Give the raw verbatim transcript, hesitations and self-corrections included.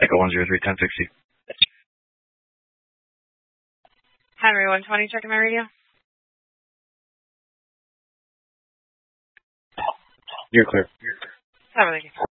Echo one zero three, ten sixty. Henry one twenty, checking my radio. You're clear. Have a good day.